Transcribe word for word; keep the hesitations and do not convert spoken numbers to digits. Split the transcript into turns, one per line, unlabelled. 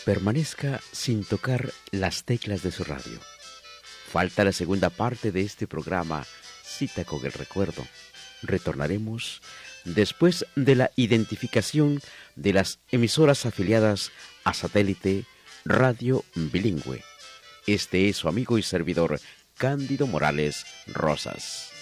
permanezca sin tocar las teclas de su radio. Falta la segunda parte de este programa, Cita con el Recuerdo. Retornaremos después de la identificación de las emisoras afiliadas a Satélite Radio Bilingüe. Este es su amigo y servidor Cándido Morales Rosas.